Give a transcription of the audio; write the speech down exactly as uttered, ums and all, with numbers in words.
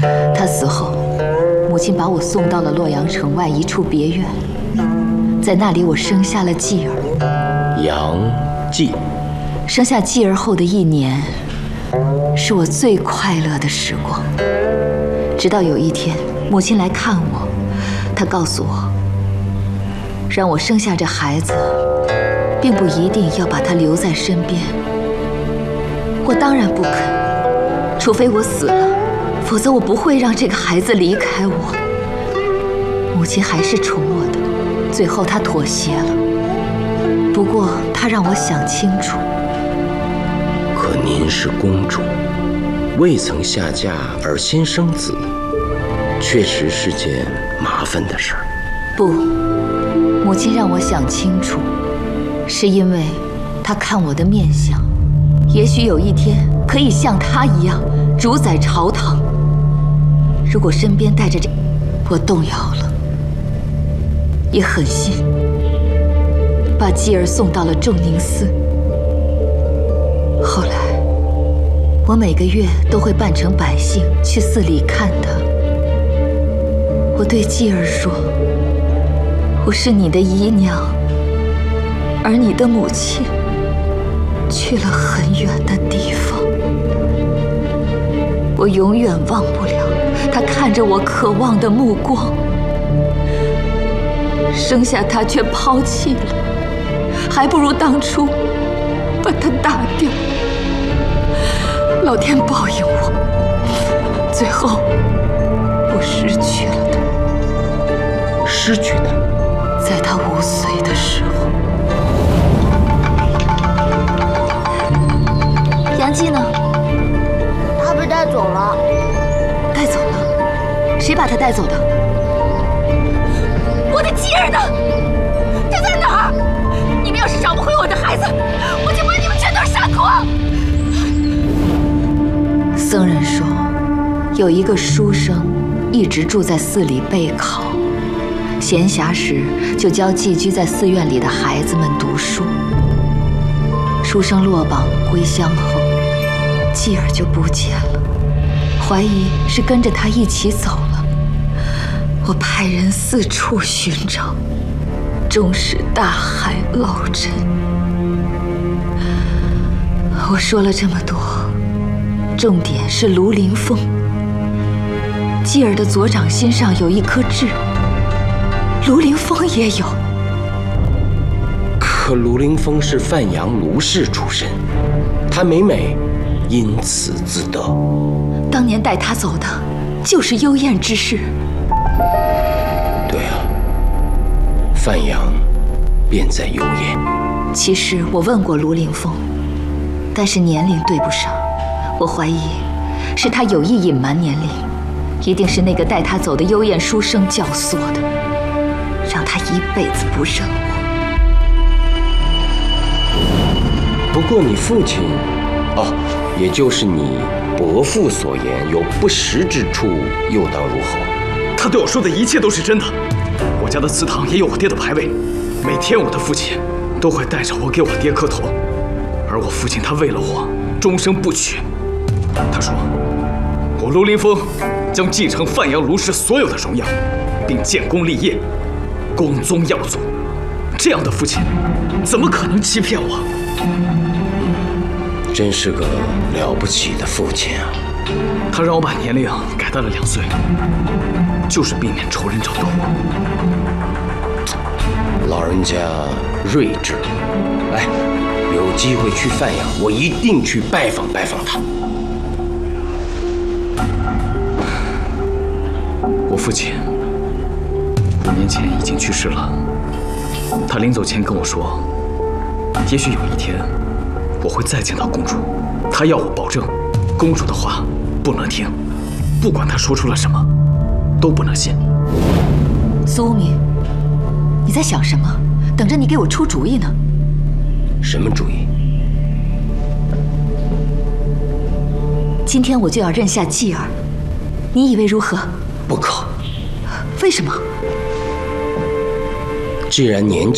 他死后，母亲把我送到了洛阳城外一处别院，在那里我生下了继儿。 杨继。 生下继儿后的一年，是我最快乐的时光。直到有一天，母亲来看我，她告诉我，让我生下这孩子，并不一定要把他留在身边。我当然不肯，除非我死了，否则我不会让这个孩子离开我。母亲还是宠我的，最后她妥协了。不过她让我想清楚。 可您是公主，未曾下嫁而先生子，确实是件麻烦的事儿。 不，母亲让我想清楚，是因为她看我的面相，也许有一天可以像她一样主宰朝堂。如果身边带着这，我动摇了，也狠心把继儿送到了仲宁寺。后来，我每个月都会扮成百姓去寺里看他。我对继儿说：“我是你的姨娘，而你的母亲去了很远的地方。我永远忘不了她看着我渴望的目光。生下她却抛弃了，还不如当初把她打掉。老天报应我，最后我失去了她。 失去她， 在她五岁的时候。杨继呢？ 他被带走了。 带走了？谁把他带走的？我的继儿呢？他在哪儿？你们要是找不回我的孩子，我就把你们全都杀光！僧人说，有一个书生一直住在寺里备考，闲暇时就教寄居在寺院里的孩子们读书。书生落榜归乡后，继儿就不见了，怀疑是跟着他一起走了。我派人四处寻找，终是大海捞针。我说了这么多，重点是卢凌风。继儿的左掌心上有一颗痣，卢凌风也有。 可卢凌风是范阳卢氏出身，他每每因此自得。 当年带他走的就是幽燕之士。 对啊，范阳便在幽燕。 其实我问过卢凌风，但是年龄对不上，我怀疑是他有意隐瞒年龄，一定是那个带他走的幽燕书生教唆的，让他一辈子不认我。 不过你父亲，哦，也就是你伯父所言有不实之处，又当如何？ 他对我说的一切都是真的。我家的祠堂也有我爹的牌位，每天我的父亲都会带着我给我爹磕头。而我父亲他为了我终生不娶。他说，我卢凌风将继承范阳卢氏所有的荣耀，并建功立业，光宗耀祖。这样的父亲怎么可能欺骗我？ 真是个了不起的父亲啊！ 他让我把年龄改到了两岁，就是避免仇人找到我。 老人家睿智。哎，有机会去范阳，我一定去拜访拜访他。 我父亲五年前已经去世了，他临走前跟我说，也许有一天我会再见到公主，他要我保证，公主的话不能听，不管她说出了什么，都不能信。 苏无名，你在想什么？等着你给我出主意呢。 什么主意？ 今天我就要认下继儿，你以为如何？ 不可。 为什么？ 既然年纪